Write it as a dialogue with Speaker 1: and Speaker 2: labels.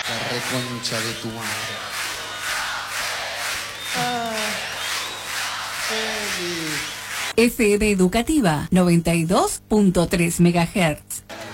Speaker 1: La reconcha de tu madre.
Speaker 2: FM Educativa 92.3 MHz.